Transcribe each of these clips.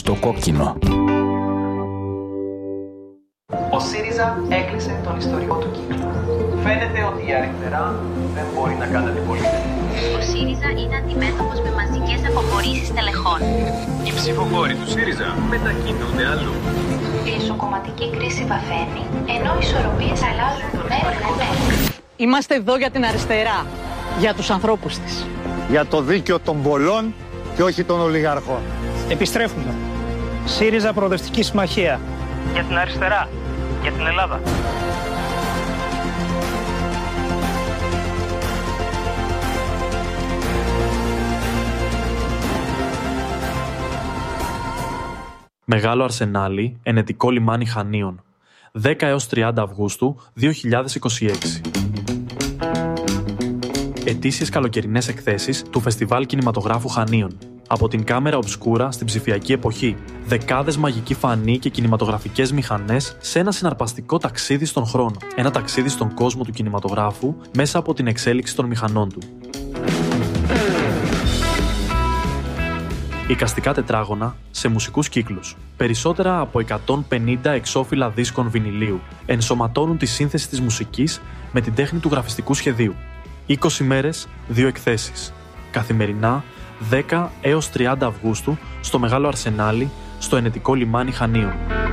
Στο κόκκινο. Ο ΣΥΡΙΖΑ έκλεισε τον ιστορικό του κύκλο. Φαίνεται ότι η αριστερά δεν μπορεί να κάνει αντιπολίτευση. Ο ΣΥΡΙΖΑ είναι αντιμέτωπος με μαζικές αποχωρήσεις τελεχών. Οι ψηφοφόροι του ΣΥΡΙΖΑ μετακινούνται αλλού. Η ισοκομματική κρίση βαθαίνει, ενώ οι ισορροπίες αλλάζουν μέρα με μέρα. Είμαστε εδώ για την αριστερά, για τους ανθρώπους της. Για το δίκαιο των πολλών και όχι των ολιγαρχών. Επιστρέφουμε. ΣΥΡΙΖΑ Προοδευτική Συμμαχία. Για την αριστερά. Για την Ελλάδα. Μεγάλο Αρσενάλι, ενετικό λιμάνι Χανίων. 10 έως 30 Αυγούστου 2026. Ετήσιες καλοκαιρινές εκθέσεις του Φεστιβάλ Κινηματογράφου Χανίων. Από την κάμερα ομπσκούρα στην ψηφιακή εποχή. Δεκάδες μαγικοί φανοί και κινηματογραφικές μηχανές σε ένα συναρπαστικό ταξίδι στον χρόνο. Ένα ταξίδι στον κόσμο του κινηματογράφου μέσα από την εξέλιξη των μηχανών του. Εικαστικά τετράγωνα σε μουσικούς κύκλους. Περισσότερα από 150 εξώφυλλα δίσκων βινιλίου ενσωματώνουν τη σύνθεση της μουσικής με την τέχνη του γραφιστικού σχεδίου. 20 μέρες, 2 εκθέσεις. Καθημερινά, 10 έως 30 Αυγούστου, στο Μεγάλο Αρσενάλι, στο ενετικό λιμάνι Χανίων.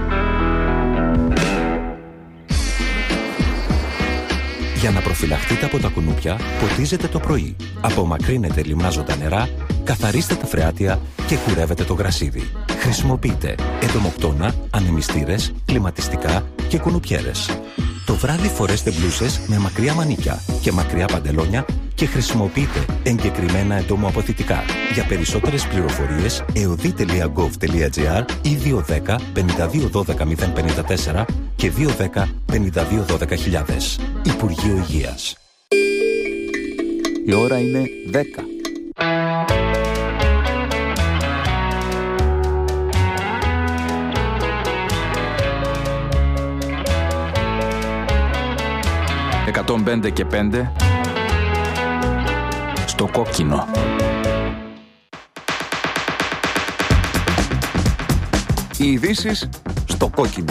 Για να προφυλαχτείτε από τα κουνούπια, ποτίζετε το πρωί. Απομακρύνετε λιμνάζοντα νερά, καθαρίστε τα φρεάτια και κουρεύετε το γρασίδι. Χρησιμοποιείτε εντομοκτώνα, ανεμιστήρες, κλιματιστικά και κουνουπιέρες. Το βράδυ φορέστε μπλούσες με μακριά μανίκια και μακριά παντελόνια και χρησιμοποιείτε εγκεκριμένα εντομοαποθητικά. Για περισσότερες πληροφορίες, eodi.gov.gr ή 210 52 12 054 και 210 52 12 Υπουργείο Υγείας. Η ώρα είναι 10. «105 και 5» στο κόκκινο. Οι ειδήσεις στο κόκκινο.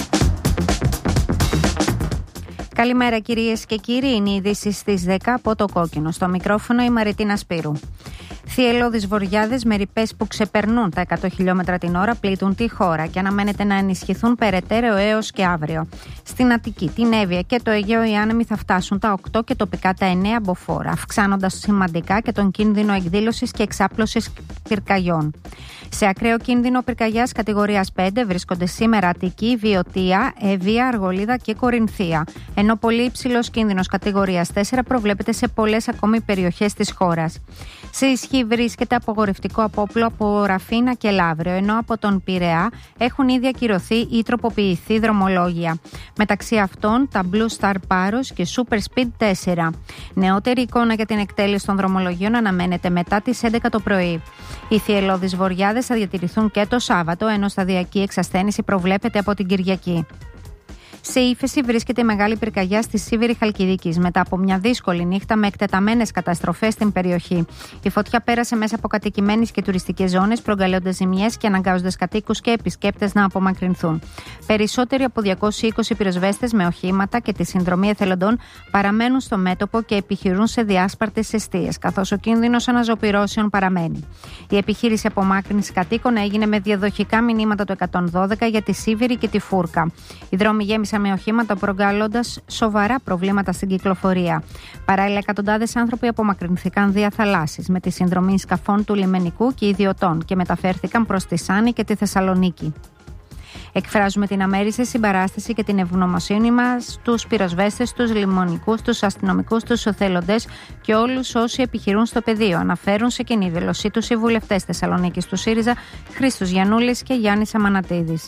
Καλημέρα κυρίες και κύριοι, είναι οι ειδήσεις στις 10 από το κόκκινο. Στο μικρόφωνο η Μαριτίνα Σπύρου. Θυελλώδεις βοριάδες με ρηπές που ξεπερνούν τα 100 χιλιόμετρα την ώρα πλήττουν τη χώρα και αναμένεται να ενισχυθούν περαιτέρω έως και αύριο. Στην Αττική, την Εύβοια και το Αιγαίο οι άνεμοι θα φτάσουν τα 8 και τοπικά τα 9 μποφόρ, αυξάνοντας σημαντικά και τον κίνδυνο εκδήλωσης και εξάπλωσης πυρκαγιών. Σε ακραίο κίνδυνο πυρκαγιάς κατηγορίας 5 βρίσκονται σήμερα Αττική, Βιωτία, Εύβοια, Αργολίδα και Κορινθία, ενώ πολύ υψηλός κίνδυνος κατηγορίας 4 προβλέπεται σε πολλές ακόμη περιοχές της χώρας. Σε ισχύ βρίσκεται απογορευτικό απόπλο από Ραφίνα και Λαύριο, ενώ από τον Πειραιά έχουν ήδη ακυρωθεί ή τροποποιηθεί δρομολόγια. Μεταξύ αυτών τα Blue Star Paros και Super Speed 4. Νεότερη εικόνα για την εκτέλεση των δρομολογίων αναμένεται μετά τις 11 το πρωί. Οι θυελλώδεις βοριάδες θα διατηρηθούν και το Σάββατο, ενώ σταδιακή εξασθένηση προβλέπεται από την Κυριακή. Σε ύφεση βρίσκεται η μεγάλη πυρκαγιά στη Σίβηρη Χαλκιδικής μετά από μια δύσκολη νύχτα με εκτεταμένες καταστροφές στην περιοχή. Η φωτιά πέρασε μέσα από κατοικημένες και τουριστικές ζώνες, προκαλώντας ζημιές και αναγκάζοντας κατοίκους και επισκέπτες να απομακρυνθούν. Περισσότεροι από 220 πυροσβέστες με οχήματα και τη συνδρομή εθελοντών παραμένουν στο μέτωπο και επιχειρούν σε διάσπαρτες εστίες, καθώς ο κίνδυνος αναζωπυρώσεων παραμένει. Η επιχείρηση απομάκρυνσης κατοίκων έγινε με διαδοχικά μηνύματα του 112 για τη Σίβηρη και τη Φούρκα. Οι δρόμοι γέμισαν με οχήματα, προκαλώντας σοβαρά προβλήματα στην κυκλοφορία. Παράλληλα, εκατοντάδες άνθρωποι απομακρυνθήκαν δια θαλάσσης με τη συνδρομή σκαφών του λιμενικού και ιδιωτών και μεταφέρθηκαν προς τη Σάνη και τη Θεσσαλονίκη. Εκφράζουμε την αμέριστη συμπαράσταση και την ευγνωμοσύνη μας στους πυροσβέστες, στους λιμενικούς, στους αστυνομικούς, στους εθελοντές και όλους όσοι επιχειρούν στο πεδίο. Αναφέρουν σε κοινή δήλωσή τους οι βουλευτές Θεσσαλονίκης του ΣΥΡΙΖΑ Χρήστος Γιαννούλης και Γιάννης Αμανατίδης.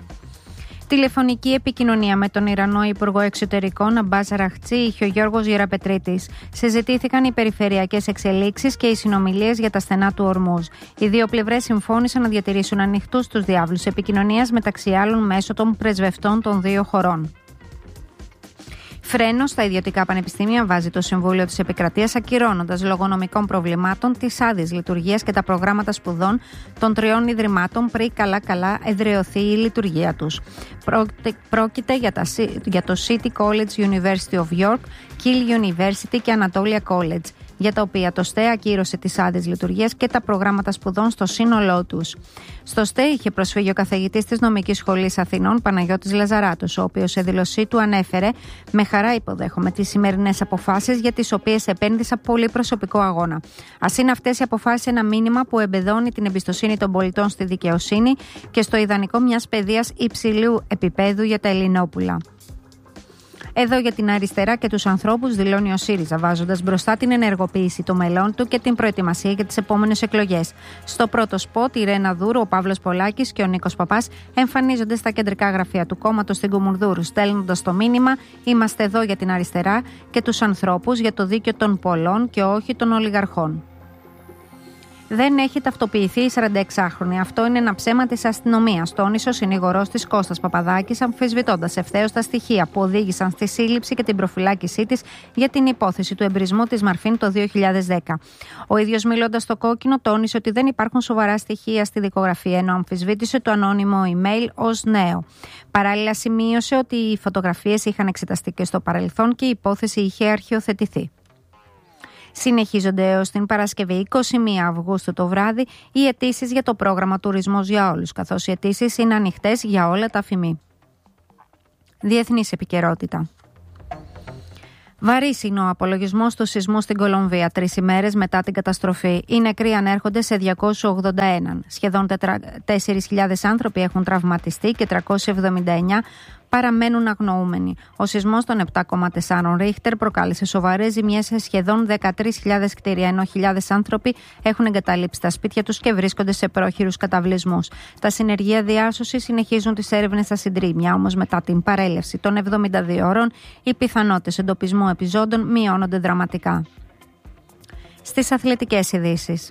Τηλεφωνική επικοινωνία με τον Ιρανό Υπουργό Εξωτερικών Αμπάς Ραχτσί είχε ο Γιώργος Γεραπετρίτης. Συζητήθηκαν οι περιφερειακές εξελίξεις και οι συνομιλίες για τα στενά του Ορμούζ. Οι δύο πλευρές συμφώνησαν να διατηρήσουν ανοιχτούς τους διάβλους επικοινωνίας μεταξύ άλλων μέσω των πρεσβευτών των δύο χωρών. Φρένο στα ιδιωτικά πανεπιστήμια βάζει το Συμβούλιο της Επικρατείας, ακυρώνοντας λόγω νομικών προβλημάτων τις άδειες λειτουργίας και τα προγράμματα σπουδών των 3 ιδρυμάτων πριν καλά-καλά εδραιωθεί η λειτουργία τους. Πρόκειται για το City College University of York, Keele University και Anatolia College, για τα οποία το ΣΤΕ ακύρωσε τις άδειες λειτουργίας και τα προγράμματα σπουδών στο σύνολό τους. Στο ΣΤΕ είχε προσφύγει ο καθηγητής της Νομικής Σχολής Αθηνών, Παναγιώτης Λαζαράτος, ο οποίος σε δήλωσή του ανέφερε: «Με χαρά υποδέχομαι τις σημερινές αποφάσεις, για τις οποίες επένδυσα πολύ προσωπικό αγώνα. Ας είναι αυτές οι αποφάσεις ένα μήνυμα που εμπεδώνει την εμπιστοσύνη των πολιτών στη δικαιοσύνη και στο ιδανικό μιας παιδείας υψηλού επίπεδου για τα Ελληνόπουλα». Εδώ για την αριστερά και τους ανθρώπους, δηλώνει ο ΣΥΡΙΖΑ, βάζοντας μπροστά την ενεργοποίηση των μελών του και την προετοιμασία για τις επόμενες εκλογές. Στο πρώτο σποτ, η Ρένα Δούρου, ο Παύλος Πολάκης και ο Νίκος Παπάς εμφανίζονται στα κεντρικά γραφεία του κόμματος στην Κουμουνδούρου, στέλνοντας το μήνυμα: «Είμαστε εδώ για την αριστερά και τους ανθρώπους, για το δίκαιο των πολλών και όχι των ολιγαρχών». Δεν έχει ταυτοποιηθεί η 46χρονη. Αυτό είναι ένα ψέμα της αστυνομίας, τόνισε ο συνήγορός της Κώστας Παπαδάκης, αμφισβητώντας ευθέως τα στοιχεία που οδήγησαν στη σύλληψη και την προφυλάκησή της για την υπόθεση του εμπρισμού της Μαρφίν το 2010. Ο ίδιος, μιλώντας στο Κόκκινο, τόνισε ότι δεν υπάρχουν σοβαρά στοιχεία στη δικογραφία, ενώ αμφισβήτησε το ανώνυμο email ως νέο. Παράλληλα, σημείωσε ότι οι φωτογραφίες είχαν εξεταστεί και στο παρελθόν και η υπόθεση είχε αρχιοθετηθεί. Συνεχίζονται έως την Παρασκευή 21 Αυγούστου το βράδυ οι αιτήσεις για το πρόγραμμα Τουρισμός για όλους, καθώς οι αιτήσεις είναι ανοιχτές για όλα τα ΑΦΗΜΗ. Διεθνής επικαιρότητα. Βαρύς είναι ο απολογισμός του σεισμού στην Κολομβία 3 ημέρες μετά την καταστροφή. Οι νεκροί ανέρχονται σε 281. Σχεδόν 4.000 άνθρωποι έχουν τραυματιστεί και 379 παραμένουν αγνοούμενοι. Ο σεισμός των 7,4 Ρίχτερ προκάλεσε σοβαρές ζημιές σε σχεδόν 13.000 κτίρια, ενώ χιλιάδες άνθρωποι έχουν εγκαταλείψει τα σπίτια τους και βρίσκονται σε πρόχειρους καταβλισμούς. Τα συνεργεία διάσωσης συνεχίζουν τις έρευνες στα συντρίμμια, όμως μετά την παρέλευση των 72 ώρων, οι πιθανότητες εντοπισμού επιζώντων μειώνονται δραματικά. Στις αθλητικές ειδήσεις.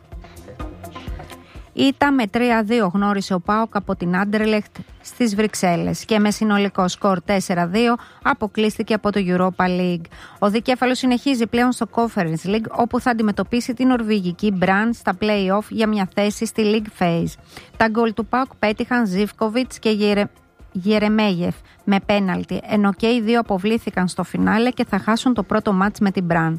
Ήττα με 3-2 γνώρισε ο ΠΑΟΚ από την Άντερλεχτ στις Βρυξέλλες και με συνολικό σκορ 4-2 αποκλείστηκε από το Europa League. Ο δικέφαλος συνεχίζει πλέον στο Conference League, όπου θα αντιμετωπίσει την νορβηγική Brann στα play-off για μια θέση στη League Phase. Τα γκολ του ΠΑΟΚ πέτυχαν Ζίβκοβιτς και Γερεμέγεφ με πέναλτι, ενώ και οι δύο αποβλήθηκαν στο φινάλε και θα χάσουν το πρώτο μάτς με την Brann.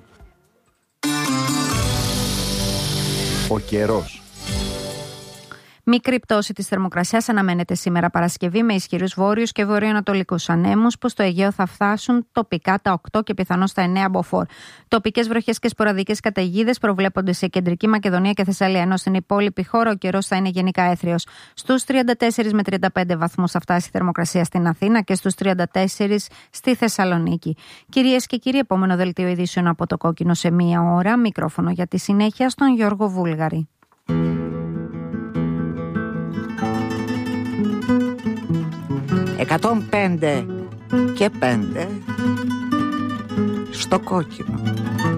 Ο καιρός. Μικρή πτώση της θερμοκρασίας αναμένεται σήμερα Παρασκευή, με ισχυρούς βόρειους και βορειοανατολικούς ανέμους που στο Αιγαίο θα φτάσουν τοπικά τα 8 και πιθανώς τα 9 μποφόρ. Τοπικές βροχές και σποραδικές καταιγίδες προβλέπονται σε κεντρική Μακεδονία και Θεσσαλία, ενώ στην υπόλοιπη χώρα ο καιρός θα είναι γενικά έθριος. Στους 34 με 35 βαθμούς θα φτάσει η θερμοκρασία στην Αθήνα και στους 34 στη Θεσσαλονίκη. Κυρίες και κύριοι, επόμενο δελτίο ειδήσεων από το Κόκκινο σε 1 ώρα. Μικρόφωνο για τη συνέχεια στον Γιώργο Βούλγαρη. 105 και 5 στο Κόκκινο.